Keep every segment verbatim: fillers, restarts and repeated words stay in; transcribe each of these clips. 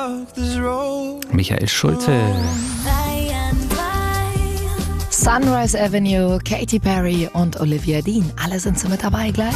Michael Schulte. Sunrise Avenue, Katy Perry und Olivia Dean. Alle sind so mit dabei gleich.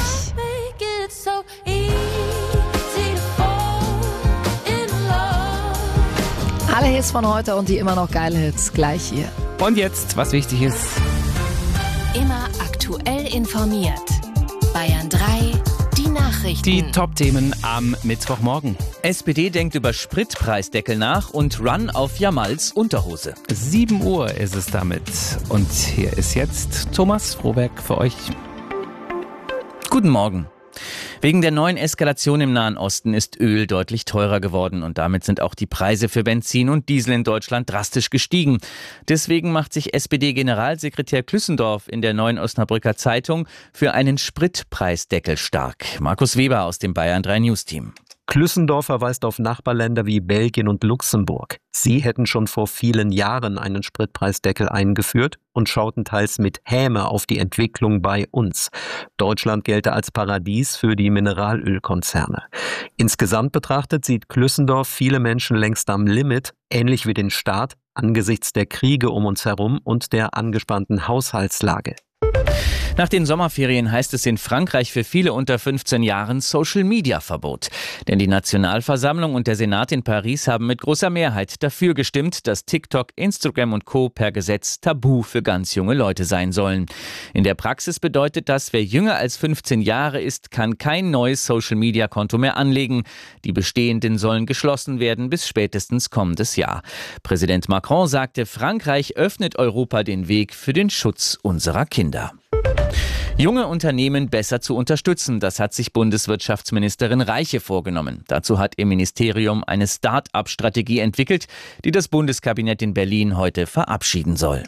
Alle Hits von heute und die immer noch geile Hits gleich hier. Und jetzt, was wichtig ist. Immer aktuell informiert. Bayern drei, die Nachrichten. Die Top-Themen am Mittwochmorgen. S P D denkt über Spritpreisdeckel nach und Run auf Jamals Unterhose. sieben Uhr ist es damit. Und hier ist jetzt Thomas Frohberg für euch. Guten Morgen. Wegen der neuen Eskalation im Nahen Osten ist Öl deutlich teurer geworden und damit sind auch die Preise für Benzin und Diesel in Deutschland drastisch gestiegen. Deswegen macht sich S P D-Generalsekretär Klüssendorf in der Neuen Osnabrücker Zeitung für einen Spritpreisdeckel stark. Markus Weber aus dem Bayern drei News-Team. Klüssendorf verweist auf Nachbarländer wie Belgien und Luxemburg. Sie hätten schon vor vielen Jahren einen Spritpreisdeckel eingeführt und schauten teils mit Häme auf die Entwicklung bei uns. Deutschland gelte als Paradies für die Mineralölkonzerne. Insgesamt betrachtet sieht Klüssendorf viele Menschen längst am Limit, ähnlich wie den Staat, angesichts der Kriege um uns herum und der angespannten Haushaltslage. Nach den Sommerferien heißt es in Frankreich für viele unter fünfzehn Jahren Social-Media-Verbot. Denn die Nationalversammlung und der Senat in Paris haben mit großer Mehrheit dafür gestimmt, dass TikTok, Instagram und Co. per Gesetz tabu für ganz junge Leute sein sollen. In der Praxis bedeutet das, wer jünger als fünfzehn Jahre ist, kann kein neues Social-Media-Konto mehr anlegen. Die bestehenden sollen geschlossen werden bis spätestens kommendes Jahr. Präsident Macron sagte, Frankreich öffnet Europa den Weg für den Schutz unserer Kinder. Junge Unternehmen besser zu unterstützen, das hat sich Bundeswirtschaftsministerin Reiche vorgenommen. Dazu hat ihr Ministerium eine Start-up-Strategie entwickelt, die das Bundeskabinett in Berlin heute verabschieden soll.